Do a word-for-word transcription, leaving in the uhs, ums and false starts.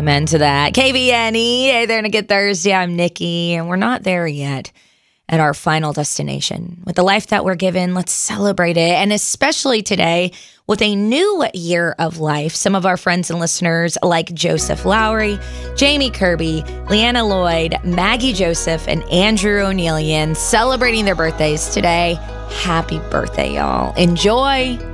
Amen to that. K V N E, hey there, on a good Thursday. I'm Nikki, and we're not there yet at our final destination. With the life that we're given, let's celebrate it. And especially today, with a new year of life, some of our friends and listeners like Joseph Lowry, Jamie Kirby, Leanna Lloyd, Maggie Joseph, and Andrew O'Neillian celebrating their birthdays today. Happy birthday, y'all. Enjoy.